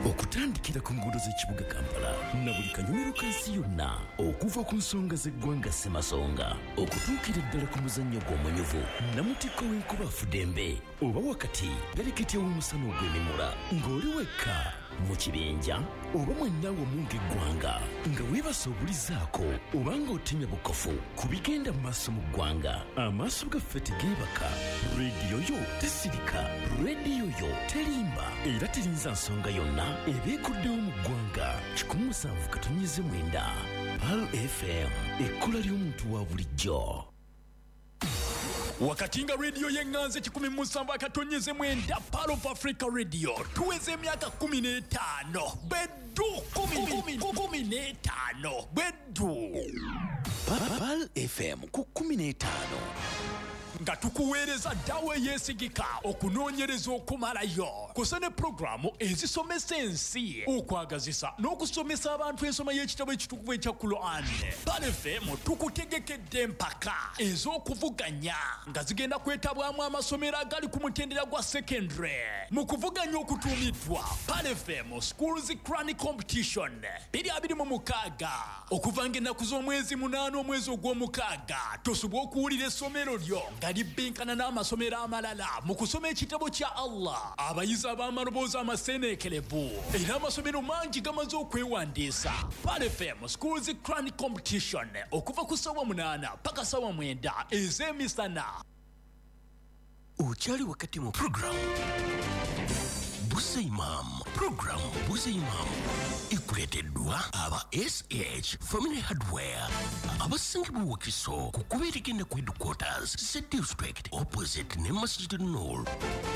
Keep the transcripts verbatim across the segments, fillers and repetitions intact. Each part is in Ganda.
okutandikira ku nguudo z'ekibuga Kampala na buli kanyomero kansi yonna okuva ku nsonga z'eggwanga Ssemasonga okutuukira ddala ku muzannyo gw'omunyuvu namutikko w'enkuba Fudembe oba wakati galeketya w'omusana ogw'emimula ng'oli wekka mu kibinja oba mwennawe omunga eggwanga nga weebasa obulizaako oba ng'otemya bukofu ku bigenda mu maaso mu ggwanga amaaso gaffe tegeebaka rediyo yo tesirika rediyo yo terimba era terinza nsonga yonna ebeekuddewo mu ggwanga kikumi musanvu katonnyeze mwenda Pal F M ekkola ly'omuntu wa bulijjo. Wakati nga radio yenganze kikumi musanvu akatonyeze mwenda Pal of Africa Radio tuweze emyaka kumi n'etaano beddu kumi n'etaano beddu Pal F M ku kumi n'etaano nga tukuweereza ddawo eyeesigika okunoonyereza okumalayo kusa ne pulogulaamu ezisomesa ensi okwagazisa n'okusomesa abantu ensoma y'ekitabo ekitukuvu ekya Quran. Pal F M tukutegekedde empaka ez'okuvuganya nga zigenda kwetabwamu amasomero agali ku mutendera gwa secondary mu kuvuganya okutuumiddwa Pal F M Schools Crown Competition biri abiri mu mukaaga okuva ng'ennaku z'omwezi munaana omwezi ogw'omukaaga tosobwa okuwulira essomero lyo nga libinkana n'amasomero amalala mu kusoma ekitabo kya Allah. Abayizi ab'amaloboozi amaseeneekerevu era amasomero mangi gamaze okwewandiisa. Pal F M Schools Crown Competition okuva ku ssaawa munaana paka ssaawa mwenda ez'emisana. Okyali wakati mu program Busa Imam. Program Busa Imam ikuleteddwa aba S H Family Hardware abasingibwa Wakiso ku kubeerekenda ku headquarters Z District opposite ne Masjid Noor.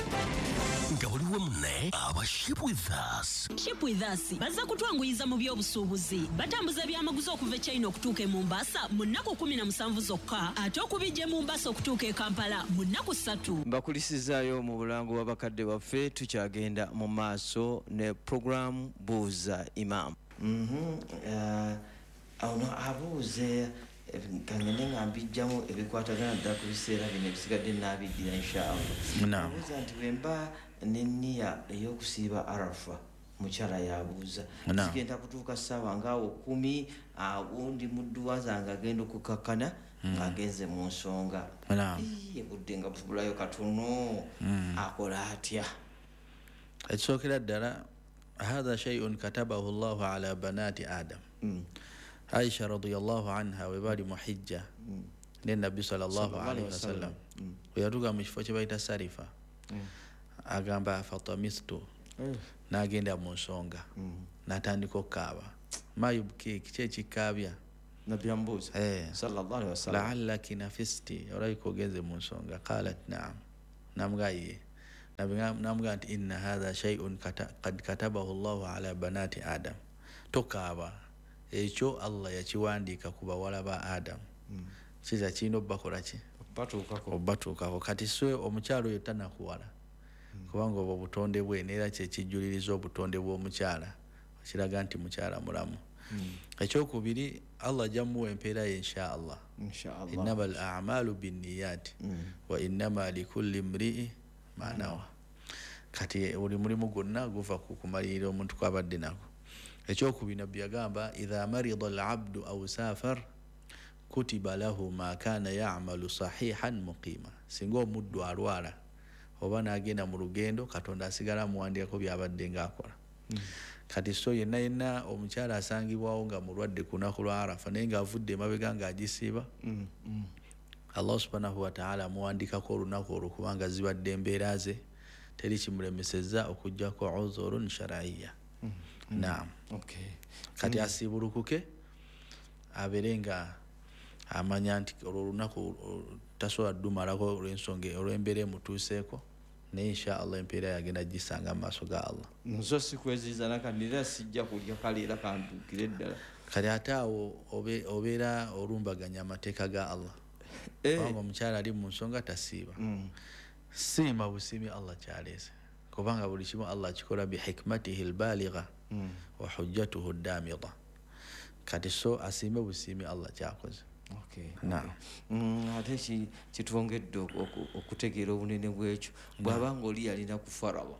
Nga waliwo munne aba Ship With Us. Ship With Us baza kutwanguyiza mu by'obusuubuzi batambuza byamaguzi okuva e China okutuuka e Mombasa mu nnaku kumi na musanvu zokka ate okubijja e Mombasa okutuuka e Kampala mu nnaku ssatu. Mbakulisizaayo mu bulango bw'abakadde baffe tukyagenda mu maaso ne program Buuza Imam. Mhm ono abuuze kangende nga mbijjamu ebikwatagana ddala ku biseera bino ebisigadde n'abiddira inshaallah. Abuuza nti bwemba n'enniya ey'okusiiba Arafa mukyala yabuuza kigenda kutuuka ssaawa ngaawo kumi agundi mudduwa zange agenda okukakkana ng'agenze mu nsonga budde nga busubulayo katono akola atya? Ekisookera ddala hadha shay'un katabahu Allahu ala banati Adam. Aisha radiyallahu anha we bali muhijja ne Nabi sallallahu alaihi wasallam yatuka mu kifo kye bayita Sarifa agamba fatamistu n'agenda mu nsonga n'atandika okukaaba mayubki kye kikaabya Nabi ambuuza sallallahu alaihi wasallam la'allaki nafisti olayiko ogenze mu nsonga qalat na'am namgaye namga nti inna hadha shay'un qad katabahu Allahu ala banati Adam tokaaba ekyo Allah yakiwandiika ku bawala ba Adam kiza kino bakola ki batuukako batuukako kati swe omukyalo oyo tanakuwala kubanga obwo obutonde bwe neera kyekijjuliriza obutonde bw'omukyala kiraga nti mukyala mulamu. Ekyokubiri Allah jamuwa empeera ye inshaallah innama al a'malu binniyati wa innama likulli imri'i ma nawa. Kati buli mulimu gwonna guva ku kumalirira omuntu kwabadde nako. Ekyokubiri Nabbi yagamba idha marida al-abdu aw safar kutiba lahu ma kana ya'malu sahihan muqima. Singa omuddu alwala oba n'agenda mu lugendo Katonda asigala muwandiikako byabadde ng'akola. Kati so yenna yenna omukyala asangibwawo nga mulwadde ku lunaku lwa Arafa naye ng'avudde emabega ng'agisiiba Allah subhanahu wa ta'ala amuwandiikako olunaku olwo kubanga zibadde embeera ze teri kimulemesezza okujjako uzurun shar'iyya. Naam. Okay. Kati asibulukuke abeere nga amanya nti olunaku tasobola dumalako olw'ensonga olw'embeera emutuuseeko naye inshaallah empeera yagenda gisanga mu maaso ga Allah. Nzo sikweziza nakandira sijja kulya kaleera kantuukire ddala. Kati ate awo obeera olumbaganya amateeka ga Allah. Kubanga omukyala ali mu nsonga tasiiba siima busiimi Allah kyaleese kubanga buli kimu Allah kikola bihikmatihi albaligha wa hujjatuhu damida. Kati so asiime busiimi Allah kyakoze. Okay. Naam. Mm, ate kitwongedde okutegeera obunene bw'ekyo bw'abanga oli yalina ku farawa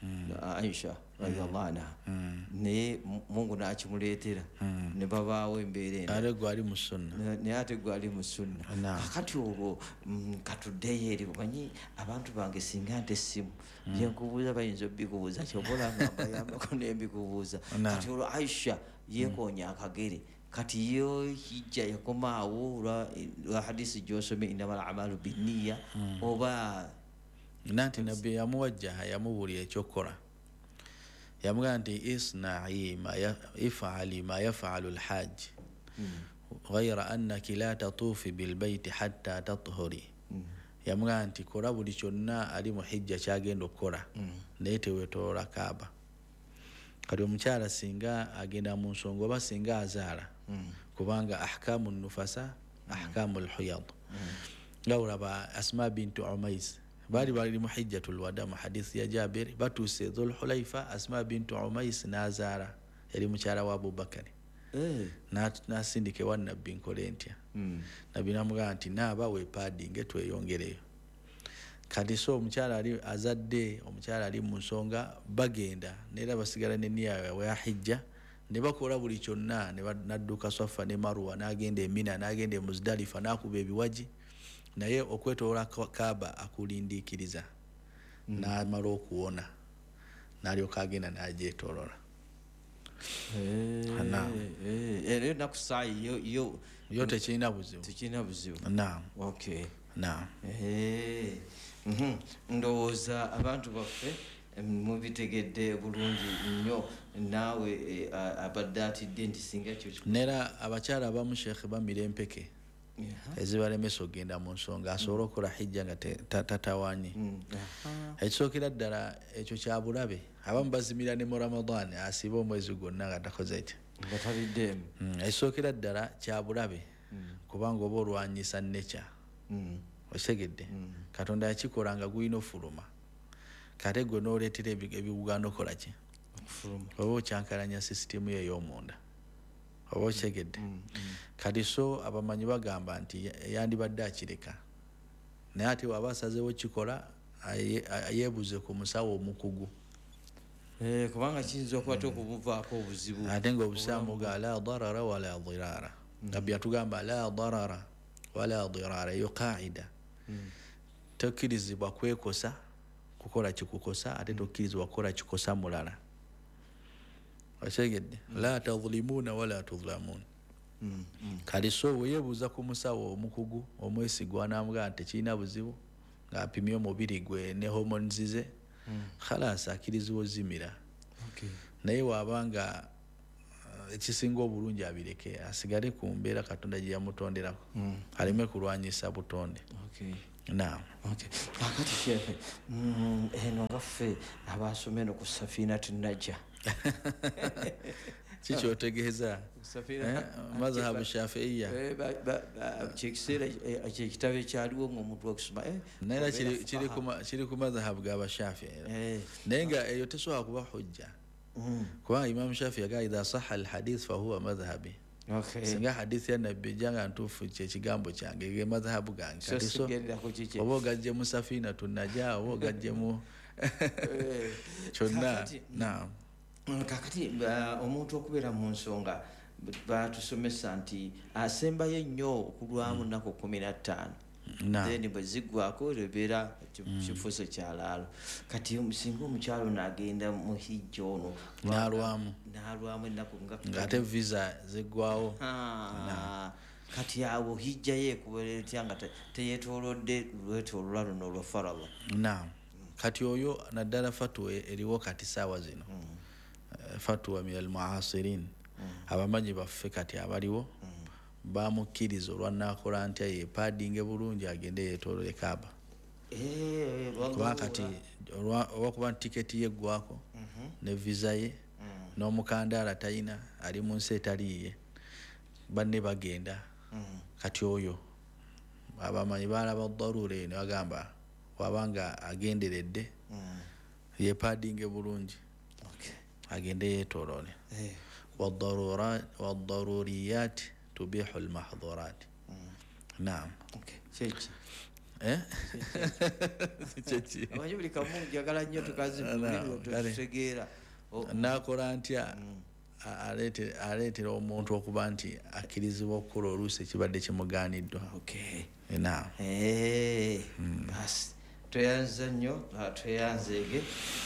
Aisha radhiyallahu anha ne Mungu n'akimuleetera ne babaawo embeera eno ale gwali mu sunna ne ate gwali mu sunna kakati olwo katuddeyo eri omanyi abantu bange singa nte essimu byenkubuuza bayinza obikubuuza kyobola nga mbayambako nembikubuuza kati olwo Aisha yeekoonya akagere kati yo hijja yakomaawo lwa hadisi gyosome innamal a'malu binniya oba nanti nabbi yamuwajjaha yamubuulira ekyokukola yamugamba nti isnai ma ifali ma yafalu lhaji ghaira annaki la tatuufi bilbaiti hatta tathuri yamugamba nti kola buli kyonna ali mu hijja kyagenda okukola naye tewetoola kaaba kati omukyala singa agenda mu nsonga oba singa azaala kubanga ahkamu nufasa ahkamu lhuyad nga olaba Asma bintu Umais bali bali mu hijjatul wada mu hadisi ya Jabir batuse dhul hulaifa Asma bintu Umais nazaara yali mukyala wa Abubakar eh na nasindike wa nabbi nkole ntya nabbi namugamba nti naaba we padding tweyongereyo kati so omukyala ali azadde omukyala ali mu nsonga bagenda nera basigala ne niya ya hijja ne bakola buli kyonna ne nadduka Safa ne Marwa nagenda Mina nagenda Muzdalifa nakuba ebiwaji naye okwetoola Kaaba akulindikiriza n'amala okuwona n'alyoka agenda n'agyetoolola era nakusaayi yo yo yo tekirina buzibu tekirina buzibu naam okay naam mhm ndowooza abantu baffe mubitegedde bulungi nnyo naawe abadde atidde nti singa kyo nera abakyala abamu Sheikh bamira empeke ezibalemesa ogenda mu nsonga asobola okukola hijja nga tatawaanye ekisookera ddala ekyo kyabulabe abamu bazimira ne mu Ramadan asiba omwezi gwonna nga takoze ekyo bataliddeemu ekisookera ddala kyabulabe kubanga oba olwanyisa nature osegedde Katonda yakikola nga guyina ofuluma kate gwe n'oleetera ebiwugaano okola ki oba okyankalanya sisitimu ye ey'omunda oba okyegedde kati so abamanyi bagamba nti yandibadde akireka naye ate waba asazeewo kikola yeebuze ku musawo omukugu kubanga kiyinza okuba okumuvaako obuzibu ate ng'obusaamu ga la darara wala dirara nabbi yatugamba la darara wala dirara eyo qaida tokkirizibwa kwekosa kukola kikukosa ate tokkirizibwa kukola kikosa mulala osegedde la tadhlimuna wala tudhlamun kali so weyebuuza ku musawo omukugu omwesigwa n'amugamba nti tekirina buzibu ng'apimye omubiri gwe ne hormones ze khalas akirizibwa ozimira naye waabanga ekisinga obulungi abireke asigale ku mbeera Katonda gye yamutonderako aleme kulwanyisa butonde naam akati shefe eno ngaffe abasomye no ku Safinatu Najja kiki otegeeza mazhabu shafiiya kyekiseera kyekitabo ekyaliwo ng'omuntu wakusoma naye kiri ku mazhabu g'abashafii naye nga eyo tesobola kuba hujja kubanga Imam Shafi yagaa idha saha alhadith fahuwa madhhabi singa hadithi ya nabbi janga ntuufu kyekigambo kyange ge madhhabu gange kati so oba ogajje mu Safinatu Najja oba ogajje mu kyonna naam kakati omuntu okubeera mu nsonga batusomesa nti asembayo ennyo okulwamu nnaku kumi na ttaano then bwe ziggwako lebeera kifuuso kyalaalo kati singa omukyalo n'agenda mu hijja ono n'alwamu n'alwamu ennaku ng'ate visa ziggwawo kati awo hijja ye ekubeera etya nga teyeetoolodde lwetoolola luno olwa farala naam kati oyo naddala fatwa eriwo kati saawa zino fatwa min almuasirin abamanyi baffe kati abaliwo bamukkiriza olwanaakola ntya yepaadinge bulungi agende yeetoolole Kaaba kuba kati olwakuba tiketi yeggwako ne visa ye n'omukandaala talina ali mu nsi etaliiye banne bagenda kati oyo abamanyi balaba daruura eyo ne bagamba wabanga agenderedde yepaadinge bulungi agende yeetoolole wadaruriyat tubihu almahdhurat naam eh chechi amanyi buli kamu njagala nnyo tukazibutegeera nakola ntya alete aleetera omuntu okuba nti akkirizibwa okukola oluusi ekibadde kimugaaniddwa. Okay. Ena eh basi tweyanza nnyo tweyanzeege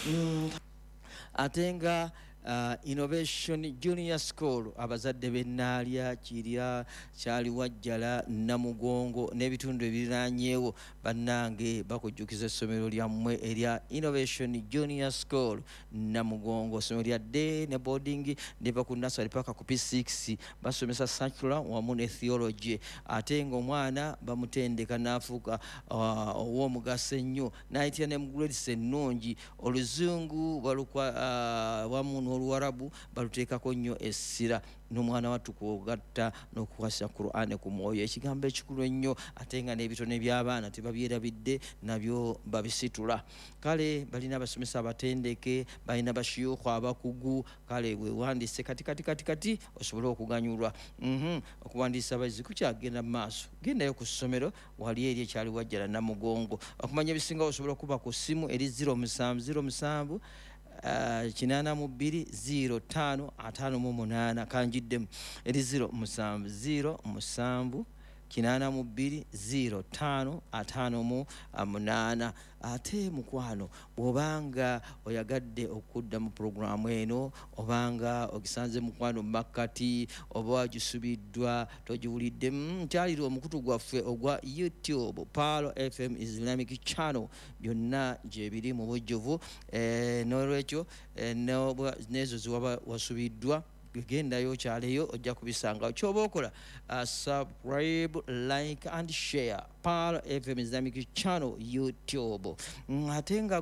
ate nga Uh, Innovation Junior School abazadde bennaalya kirya kyali wajjala Namugongo n'ebitundu ebiriraanyeewo bannange bakujjukiza essomero lyammwe erya Innovation Junior School Namugongo. Essomero lya day ne boarding neva ku nursery paka ku P six basomesa secular wamu ne theology ate ng'omwana bamutendeka n'afuuka uh, ow'omugaso ennyo n'ayitira ne mu grades ennungi oluzungu balukwa uh, wamu Oluwarabu baluteekako nnyo essira n'omwana wattu kwogatta n'okukwasa Qur'an ku mwoyo ekigambo ekikulu ennyo ate nga n'ebitone by'abaana tebabyerabidde nabyo babisitula. Kale balina abasomesa abatendeke balina bashiyuuku abakugu kale wewandiise kati kati kati kati osobole okuganyulwa. mm-hmm. okuwandiisa abayizi kukyagenda mu maaso gendayo ku ssomero wali eri ekyali wajjala Namugongo. okumanya ebisingawo osobola okuba ku ssimu eri zero musanvu zero musanvu Uh, kinana mu bbiri zero tano ataano mu munaana kanjiddemu eri zero musanvu zero musanvu kinana mu bbiri zero tano ataano mu munaana. Ate mukwano bw'obanga oyagadde okudda mu programu eno obanga ogisanze mukwano makkati oba wagisubiddwa togiwulidde nkyalira omukutu gwaffe ogwa YouTube Pearl F M Islamic Channel byonna gyebiri mu bujjuvu eh, n'olwekyo eh, n'ezo ziwaba wasubiddwa gendayo kyaleyo ojja kubisanga kyoba okola uh, subscribe like and share Pearl F M Islamic Channel YouTube. ate nga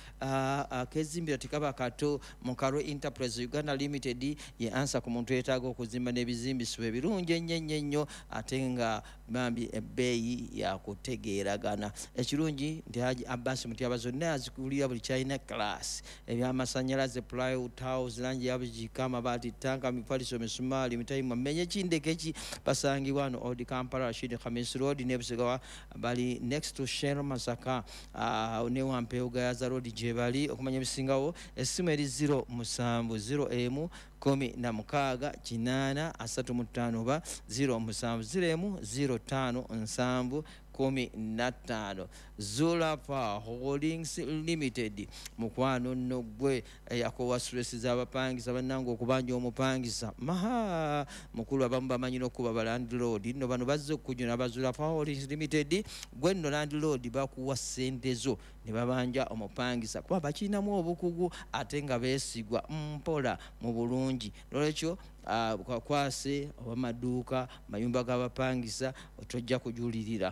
akezimbira uh, uh, tekaba kato mu Karwe Enterprise Uganda Limited ye answer ku muntu yeetaaga okuzimba n'ebizimbisibwa ebirungi ennyo ennyo ate nga bambi ebbeeyi yakutegeeragana. Ekirungi nti Haji Abbas Mutyaba zonna azikulira buli kyalina class ebyamasannyalaze plywood tiles langi yabugika amabaati tanka mifaliso misumaali mitayimu amenye kindeke ki basangibwa wano Old Kampala Rashid Khamis Road ne Busigawa bali next to Shell Masaka uh, ne Wampeoga Yaza Road jebali. Okumanya ebisingawo essimu eri zero musanvu zero emu kumi na mukaaga kinaana asatu mu ttaano oba zero musanvu zero emu zero ttaano nsanvu kumi na ttaano. Zulapa Holdings Limited mukwano nno gwe yakowa stress z'abapangisa bannange okubanja omupangisa maha mukulu abamu bamanyi n'okuba ba landlord nno bano bazze okujuna Zulapa Holdings Limited gwe nno landlord bakuwa ssente zo ne babanja omupangisa kuba bakirinamu obukugu ate nga beesigwa mpola mu bulungi. Nolwekyo uh, kwakwase obamaduuka mayumba g'abapangisa otojja kujulirira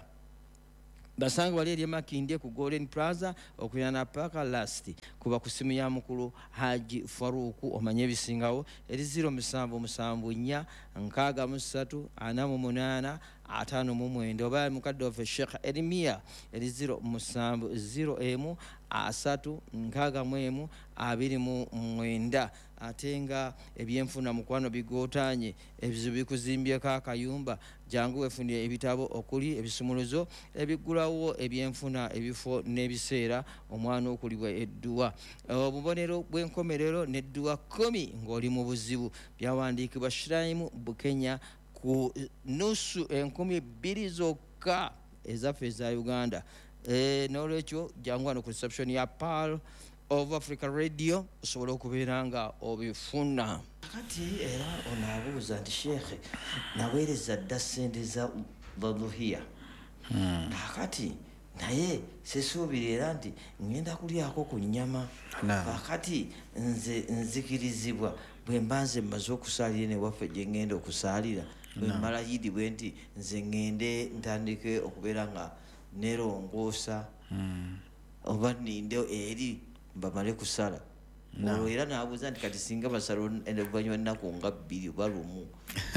basanga wali eri Makindye ku Golden Plaza okuyana paka last kuba ku simu ya mukulu Haji Faruku omanye ebisingawo eri zero musanvu musanvu nnya nkaaga mu ssatu ana mu munaana ataano mu mwenda oba mukadde waffe Sheikh Erimia eri zero musanvu zero emu asatu nkaaga mu emu abiri mu mwenda. Ate nga ebyenfuna mukwano bigootaanye ebizibu bikuzimbyeko akayumba jangu wefunire ebitabo okuli ebisumuluzo ebigulawo ebyenfuna ebifo n'ebiseera omwana okulibwa edduwa obubonero bw'enkomerero n'edduwa kumi ng'oli mu buzibu byawandiikibwa Shrine Bukenya ku nusu enkumi bbiri zokka ezaffe eza Uganda. E, n'olwekyo jangu wano ku reception ya Pearl of Africa Radio osobola okubeera nga obifuna. Kati era onaabuuza nti Sheikh naweereza dda ssente za Wadhuhiya hmm. Kakati naye sesuubira era nti ngenda kulyako ku nnyama nah. Kakati nze nzikirizibwa bwe mba nze mmaze okusaalira ne waffe gye ngenda okusaalira bwe mmala yidi bwe nti nze ngende ntandike okubeera nga nerongoosa hmm. oba ninde eri bamale kusala olwo era naabuuza nti kati singa basala oluvannyuma nnaku nga bbiri oba lumu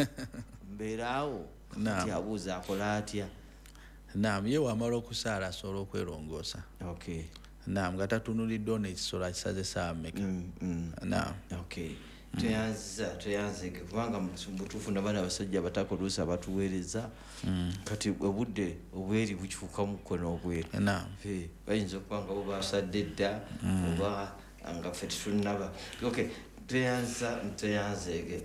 mbeeraawo kati abuuza akola atya? Naam, ye wamala okusaala asobola okwerongoosa. Okay. Naam, nga tatunuliddwa n'ekisolo akisazesa ameka. Mm, mm. Naam. Okay. tuyanza tuyanzege kubanga mubutuufu nabana abasajja batakoluusa batuweereza kati obudde obweri bukifuuka muko n'obweru bayinza okuba nga bo basadde dda oba nga ffe tetunaba okay tuyanza tuyanzege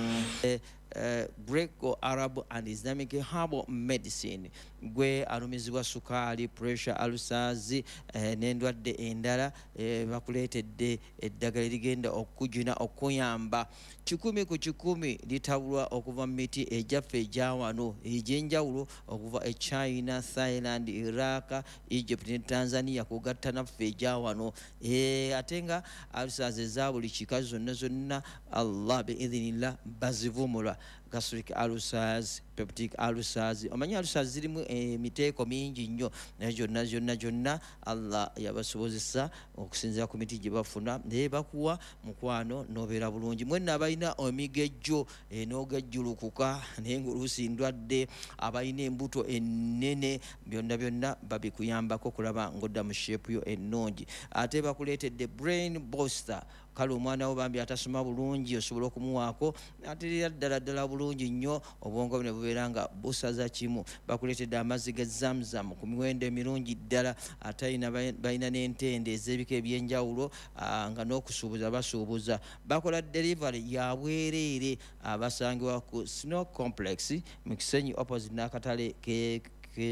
Uh, Greco-Arab and Islamic herbal medicine gwe alumizibwa sukaali pressure ulcers uh, n'endwadde endala uh, bakuleetedde eddagala ligenda okujuna okuyamba kikumi ku kikumi litabulwa okuva mu miti ejaffe ejya wano egy'enjawulo okuva e China, Thailand, Iraq, Egypt ne Tanzania kugatta naffe ejya wano e, ate nga ulcers eza buli kika zonna zonna Allah biidhinillah bazivumula gastric ulcers, peptic ulcers. Omanyi ulcers zirimu emiteeko mingi nnyo naye gyonna gyonna gyonna Allah yabasobozesa okusinziira ku miti gye bafuna naye bakuwa mukwano n'obeera bulungi. Mwenna abalina emigejjo n'ogajjulukuka naye ng'oluusi ndwadde abalina embuto ennene byonna byonna babikuyambako kulaba ng'odda mu shape yo ennungi. Ate bakuleetedde brain booster. Kale omwana wo bambi atasoma bulungi osobola okumuwaako aterera ddala ddala bulungi nnyo obwongo bwe ne bubeera nga busaza kimu. Bakuleetedde amazzi ga Zamzam ku miwendo emirungi ddala ate balina n'entende ez'ebika eby'enjawulo nga n'okusuubuza basuubuza. Bakola delivery ya bwereere abasangibwa ku Snow Complex mu Kisenyi opposite n'akatale ke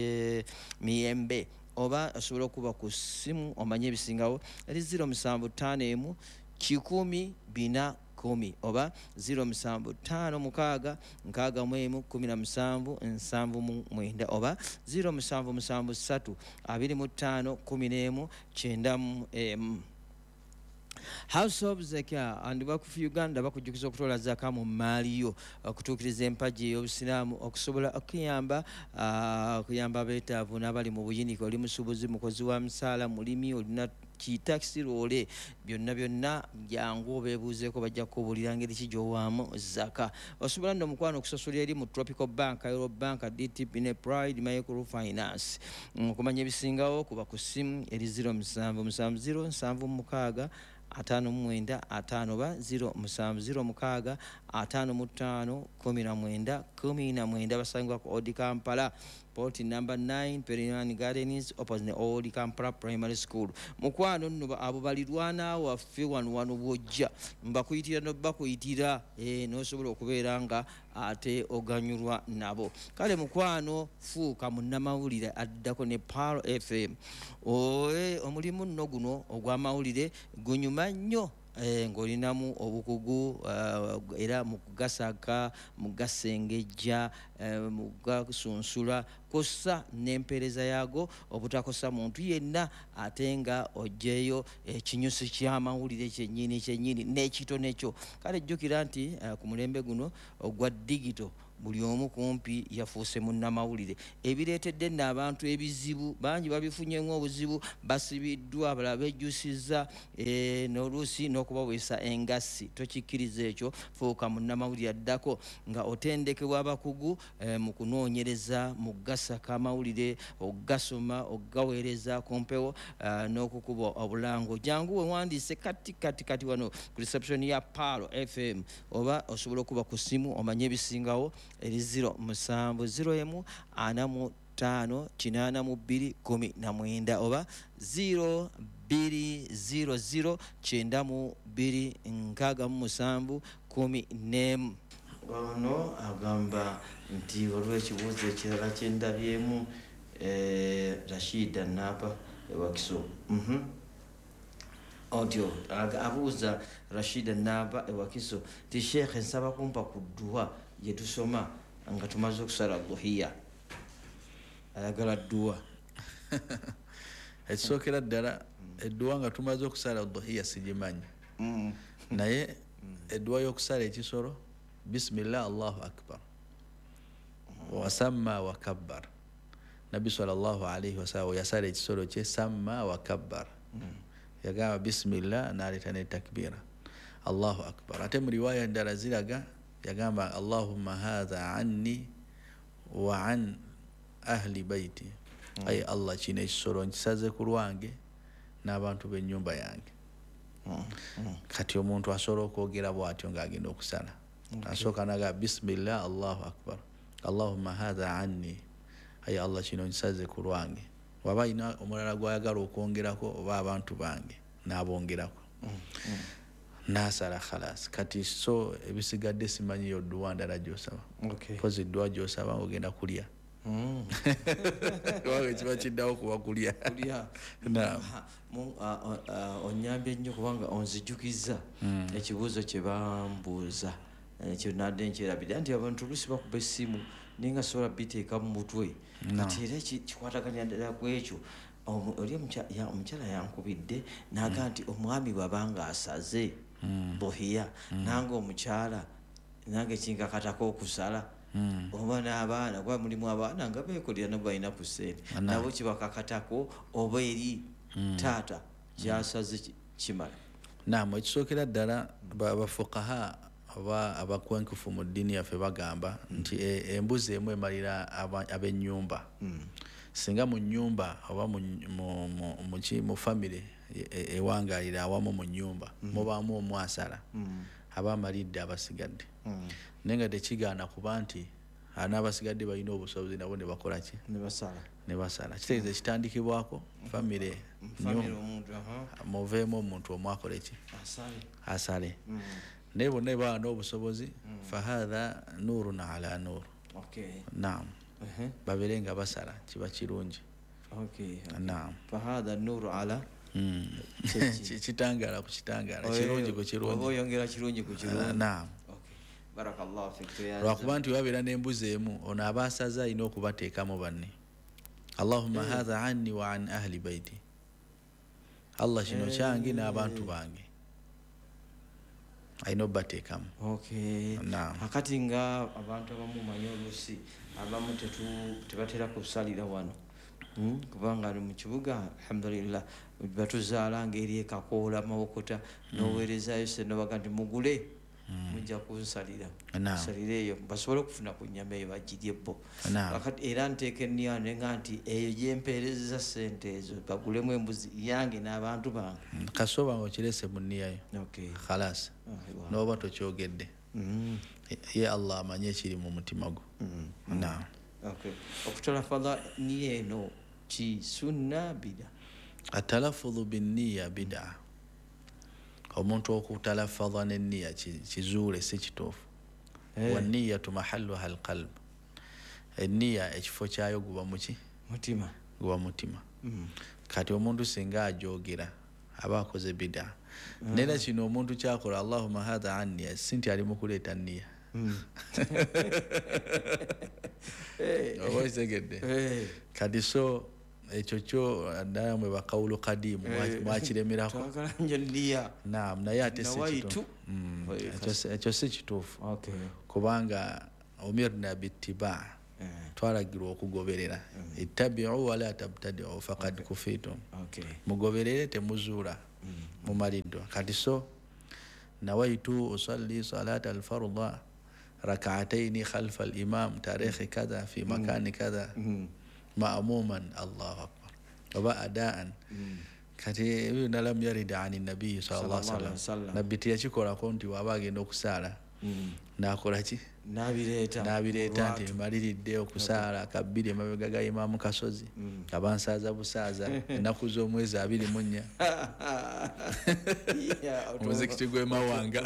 Miyembe oba osobola okuba ku simu omanye ebisingawo eri zero musanvu ttaano emu kikumi bina kumi oba zero musanvu ttaano mukaaga nkaaga mu emu kumi na musanvu nsanvu mu mwenda oba zero musanvu musanvu ssatu abiri mu ttaano kumi n'emu kyenda mu emu. House of Zakia and bakufu Uganda bakujjukiza okutwala zaka mu maaliyo okutuukiriza empagi ey'obusiraamu okusobola okuyamba okuyamba abeetaavu n'abali mu buyinike. Oli musuubuzi, mukozi wa musaala, mulimi, olina kitaxi roole, byonna byonna jangu obeebuuzeeko bajja kukubuulira ngeri ki gy'owaamu zaka. Osobola nno mukwano okusasulira eri mu Tropical Bank, Euro Bank, D T P ne Pride Microfinance. Okumanya ebisingawo kuba ku ssimu eri zero musanvu musanvu zero nsanvu mukaaga ataano mu mwenda ataano ba zero musanvu zero mukaaga ataano mu ttaano kumi na mwenda kumi na mwenda. Basangibwa ku Old Kampala Port number nine Perinan Gardens opposite ne Old Kampala Primary School. Mukwano nno abo balirwana waffe wano wano bwojja mbakuyitira no bakuyitira eh n'osobola okubeera nga ate oganyulwa nabo. Kale mukwano fuuka munnamawulire addako ne Palo F M. Oe omulimu nno guno ogw'amawulire gunyuma nnyo eh ng'olinamu obukugu uh, era mu kugasaka mu gasengejja uh, mu gasunsula kosa n'empeereza yaago obutakosa muntu yenna ate nga ojjeeyo ekinyusi eh, ky'amawulire kyennyini kyennyini n'ekitone kyo. Kale jjukira nti uh, ku mulembe guno ogwa digito buli omu kumpi yafuuse munnamawulire. Ebireetedde nno abantu ebizibu bangi babifunyemu obuzibu, basibiddwa, abalala bejjusiza e, n'oluusi n'okubaweesa engassi. Tokikkiriza ekyo, fuuka munnamawulire addako nga otendekebwa abakugu e, mu kunoonyereza mu gasaka amawulire, ogasoma, ogaweereza ku mpewo uh, n'okukuba obulango. Jangu wewandiise kati kati kati wano ku reception ya Palo F M oba osobola okuba ku simu omanye ebisingawo eri zero musanvu zero emu ana mu ttaano kinaana mu bbiri kumi na mwenda oba zero bbiri zero zero kyenda mu bbiri nkaaga mu musanvu kumi n'emu. Ono agamba nti waliwo ekibuuzo ekirala kye ndabyemu eh, Rashida Napa ewakiso mm-hmm. Otyo abuuza Rashida Napa ewakiso ti Sheikh nsaba kumpa ku dduwa gye tusoma nga tumaze okusala dhuhiya. Ayagala dduwa ekisookera ddala edduwa nga tumaze okusala dhuhiya sigimanyi mm. naye edduwa y'okusala ekisolo bismillah Allahu akbar wasamma wa kabbar. Nabbi sallallahu alayhi wasallam yasala ekisolo kye samma wa kabbar mm. yagamba bismillah n'aleeta ne takbira Allahu akbar. Ate mu riwaya endala ziraga yagamba Allahumma hadha anni wa an ahli baiti mm. ay Allah kino ekisolo nkisaze ku lwange n'abantu b'ennyumba yange kati omuntu asobola okwogera bw'atyo ng'agenda okusala asooka naga bismillah allahu akbar allahumma hadha anni aye allah kino nkisaze ku lwange waba alina omulala gwayagala okwongerako oba abantu bange n'abongerako nasala khalas kati so ebisigadde simanyiyo dduwa ndala gy'osaba pozi dduwa gy'osaba ng'ogenda kulya kubanga kiba kiddawo kuba kulya onyambye nnyo kubanga onzijukiza ekibuuzo kye bambuuza ekyo nadde nkyerabira nti abantu oluusi bakuba essimu naye nga sobola biteeka mu mutwe kati era kikwataganya ddala ku ekyo oli omukyala yankubidde naga nti omwami bwabanga asaze buhiya nange omukyala nange kinkakatako okusala oba n'abaana kuba mulimu abaana nga beekolera nabo balina ku ssente nabo kibakakatako oba eri taata kyasaze kimala naam ekisookera ddala bafukaha oba abakwenkufu mu ddiini yaffe bagamba nti embuzi emu emalira ab'ennyumba singa mu nnyumba oba mu famire ewangalira awamu mu nnyumba mubaamu omwasala aba amalidde abasigadde naye nga tekigaana kuba nti n'abasigadde balina obusobozi nabo ne bakola ki ne basala kitegeeza kitandikibwako famire muveemu omuntu omwakola ki asale naye bonna baba n'obusobozi fahatha nurun ala nur naam babeere nga basala kiba kirungi naam fahatha nuru ala kitangala ku kitangala kirungi ku kirungi oyongera kirungi ku kirungi naam barakallahu fik lwakuba nti wabeera n'embuzi emu ono aba asaze alina okubateekamu banne allahumma hatha anni wa an ahli baiti allah kino kyange n'abantu bange alina obbateekamu akati nga abantu abamu manyi oluusi abamu tebatera kusalira wano kubanga ali mu kibuga alhamdulillah batuzaala ngeri ekakoola mawokota noweerezayo senobaga nti mugule mujja kunsalira salira eyo basobole okufuna ku nnyama eyo bagirye bo era nteeka enniya nenga nti eyo gyempeereza ssente ezo bagulemu embuzi yange n'abantu bange kasoba nga okirese mu nniyayo khalas n'oba tokyogedde ye allah amanye ekiri mu mutima gwo naam okutala fadha niya eno ki sunna bida atalafudhu binniya bida omuntu okutalafadha n'enniya kizuule si kituufu wanniyatu mahalluha alqalb enniya ekifo kyayo guba muki mutima guba mutima kati omuntu singa ajogera aba akoze bida nera kino omuntu kyakola allahumma hadha anni si nti ali mu kuleeta nniya oba kitegedde kati so ekyo kyo ddala mwe bakawulo kadimu mwakiremerako naam naye ate ekyo si kituufu kubanga umirna bittiba twalagirwa okugoberera ittabiu wala tabtadiu fakad kufitum mugoberere temuzuula mumaliddwa kati so nawaitu usalli salata alfarda rak'ataini khalfa al-imam tarikhi kadha fi makani kadha ma'muman allahu akbar oba adaan kati ebyo lam yarida ani nabii sallallahu alaihi wasallam nabbi teyakikolako nti waba agenda okusaala nakola ki nabireeta nti maliridde okusaala kabbiri emabega ga imaamu kasozi abansaaza busaaza ennaku z'omwezi abiri mu nnya omuzikiti gw'emawanga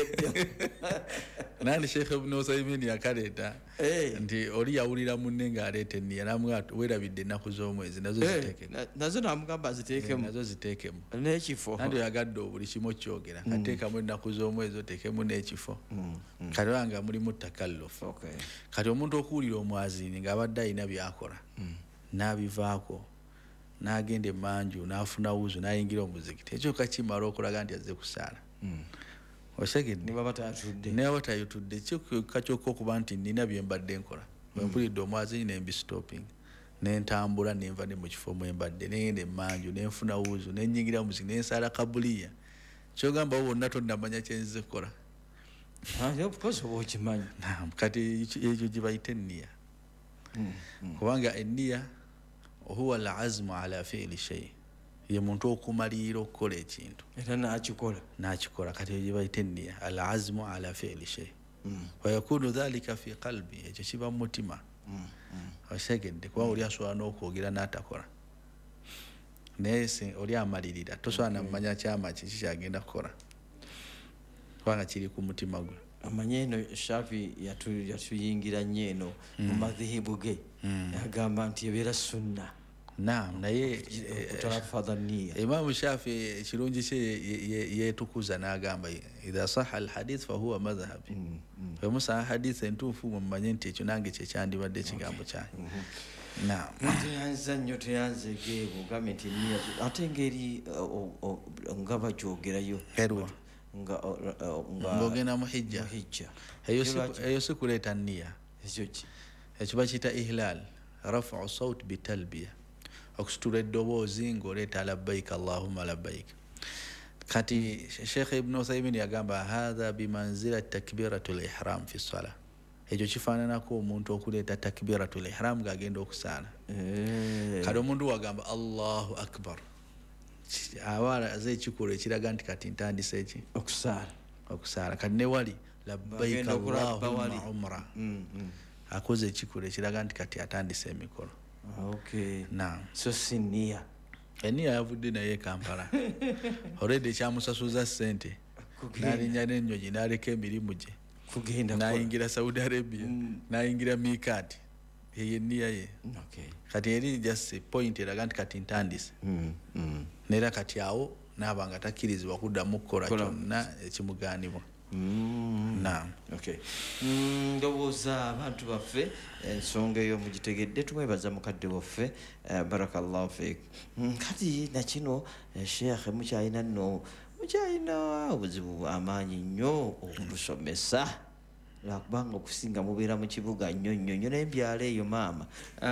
nandi sheikh ibn usaymin yakaleeta nti oli yawulira munne ng'aleeta enniya namugamba weerabidde ennaku z'omwezi nazo ziteekemu nazo namugamba ziteekemu nazo ziteekemu n'ekifo nandi oyagadde buli kimu okyogera kateekamu ennaku z'omwezi oteekemu n'ekifo kati wanga mulimu takallufu kati omuntu okuwulira omwazini ng'abadde alina byakola n'abivaako n'agenda emanju n'afuna wuzu n'ayingira omuzikiti ekyo kakimala okulaga nti azze kusaala osegedde naye aba tayitudde kyokka kyokka okuba nti nina bye mbadde nkola bwempulidde omwazini nembistoping nentambula nenva ne mu kifo mwembadde nengenda emanju nenfuna wuzu nenyingira muzikiti nensaala kabuliya kyogamba wonna tonnamanya kyenzize kukola kati ekyo gyebayita enniya kubanga enniya huwa alazmu ala fiili shay ye muntu okumalira okukola ekintu era n'akikola n'akikola kati gye bayita enniya al azmu ala fi'li shay wa yakunu dhalika fi qalbi ekyo kiba mu mutima osegedde kuba oli asobola n'okwogera n'atakola naye oli amalirira tosobola namumanya kyama kiki kyagenda kukola kubanga kiri ku mutima gwe amanye eno Shafi yatuyingira nnyo eno mu madhihibu ge agamba nti ebeera sunna naam naye tarafadhania Imam Shafi ekirungi kye yeetukuza n'agamba idha saha alhadith fahuwa madhhabi bwe musaha hadith entuufu mumanye nti ekyo nange kyekyandibadde ekigambo kyange naam teyanza nnyo teyanze geebo gambe nti nniya ate engeri nga bagyogerayo erwa ng'ogenda mu hijja hijja eyo si kuleeta nniya ekyo ki ekyo bakiyita ihlal rafau saut bitalbiya okusitula eddoboozi ng'oleeta labbaika allahumma labbaika kati Sheikh Ibn Uthaymin yagamba hadha bimanzila takbiratul ihram fi salah ekyo kifaananako omuntu okuleeta takbiratul ihram ng'agenda okusaala kati omuntu wagamba allahu akbar abaala aze ekikolwa ekiraga nti kati ntandise eki okusaala okusaala kati ne wali labbaika allahumma umra akoze ekikolwa ekiraga nti kati atandise emikolo okay naam so sinniya eniya yavudde naye Kampala already ekyamusasuza ssente n'alinnya n'ennyonyi n'aleka emirimu gye kugenda n'ayingira Saudi Arabia n'ayingira miikaati eyo enniya ye kati eri just point eraga nti kati ntandise neera kati awo naaba nga takkirizibwa kuddamu kukola kyonna ekimugaanibwa naam okay ndowooza abantu baffe ensonga eyo mugitegedde tumwebaza mukadde waffe barakallahu fiik kati nakino Sheikh mukyalina nno mukyalina obuzibu amaanyi nnyo okusomesa lwakubanga okusinga mubeera mu kibuga nnyo nnyo nnyo n'embyalo eyo maama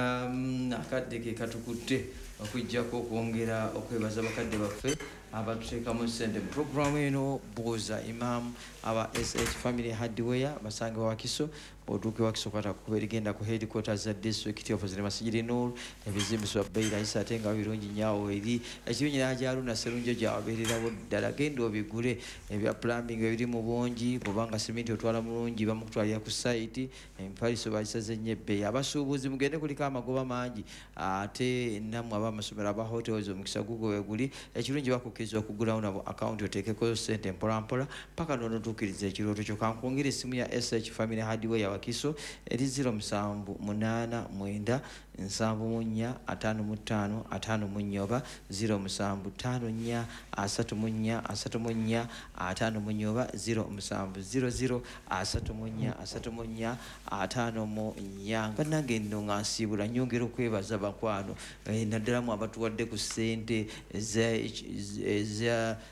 akadde ke katukutte okujjako okwongera okwebaza bakadde baffe abatuteekamu ssente mu puroguramu eno buuza imam aba S H family hardware basange Wakiso otuuke Wakiso kwata kuba erigenda ku headquarters za district office ne Masjidi Nur ebizimbisibwa bbeeyi rahisi ate nga birungi nnyo eri ekirungi n'agyaluna serunjo gyawabeererawo ddala genda obigule ebya plumbing ebiri mu bungi bwobanga simenti otwala mulungi bamukutwalira ku site empaliso bagisaze nnyo ebbeeyi abasuubuzi mugende kuliko amagoba mangi ate nammwe ab'amasomero aba hotels omukisa gugo weguli ekirungi bakukirizibwa kugulawo nabo akawunti oteekeko ssente mpolampola paka n'onotuukiriza ekirooto kyo kankwongera essimu ya S H family hardware ya Wakiso eri zero musanvu munaana mwenda nsanvu mu nnya ataano mu ttaano ataano mu nnya oba zero musanvu ttaano nnya asatu mu nnya asatu mu nnya ataano mu nnya oba zero musanvu zero zero asatu mu nnya asatu mu nnya ataano mu nnya bannange nno nga nsiibula nyongera okwebaza bakwano naddala mu abatuwadde ku ssente eza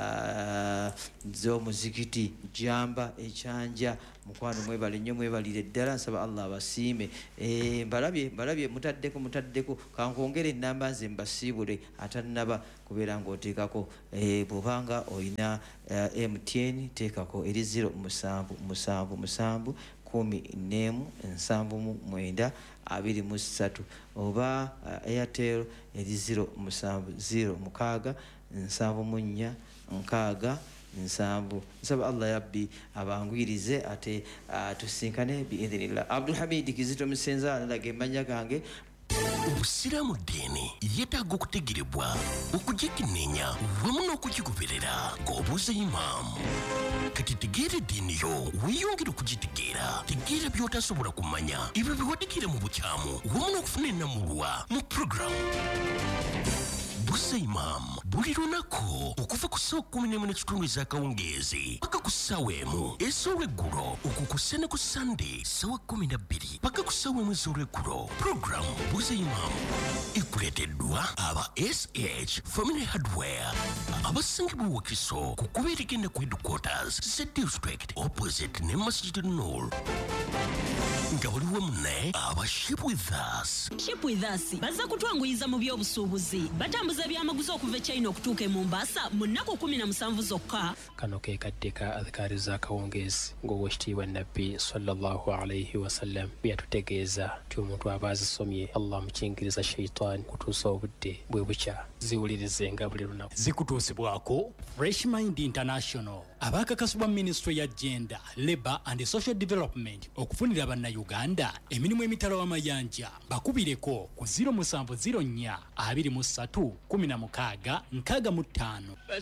z'omuzikiti jamba ekyanja mukwano mwebale nnyo mwebalire ddala nsaba Allah abasiime mbalabye mbalabye mutaddeko mutaddeko kankwongere ennamba nze mbasiibule atannaba kubeera ng'oteekako bw'obanga olina M T N teekako eri zero musanvu musanvu musanvu kumi n'emu nsanvu mu mwenda abiri mu ssatu oba Airtel eri zero musanvu zero mukaaga nsanvu mu nnya nkaaga nsanvu nsaba Allah yabbi abangwirize ate tusinkane biidhinillah. Abdul Hamid Kizito Musenza alaga emmanya gange. Obusiraamu ddiini yeetaaga okutegerebwa okugikenneenya wamu n'okugigoberera ng'obuuza imaamu. Kati tegeera eddiini yo weeyongere okugitegeera tegeera by'otasobola kumanya ebyo biwadikira mu bukyamu wamu n'okufuna ennamulwa mu puroguramu Buuza Imam buli lunaku okuva ku ssaawa kkumi n'emu n'ekitundu ez'akawungeezi paka ku ssaawa emu ez'olweggulo okwo ku ssande ku Sande ssaawa kkumi na bbiri paka ku ssaawa emu ez'olweggulo. Puroguramu Buuza Imam ekuleeteddwa aba S H Family Hardware abasangibwa Wakiso ku kuba erigenda ku headquarters ze district opposite ne Masjid Nur. Nga waliwo munne aba Ship with Us. Ship with Us baza kutwanguyiza mu by'obusuubuzi batambuza byamaguzi okuva e China okutuuka e Mombasa mu nnaku kumi na musanvu zokka. Kano ke kaddeka adhikaari z'akawungeezi ng'owekitiibwa nabbi sallallahu alayhi wasallam byatutegeeza nti omuntu aba azisomye Allah mukingiriza shaitan kutuusa obudde bwe bukya ziwulirizenga buli lunaku. Zikutuusibwako Fresh Mind International, abakakasibwa Ministry ya Gender, Labour and Social Development okufunira bannayuganda emirimu emitala w'amayanja. Bakubireko ku zero seven zero four two three one six six mu ttaano.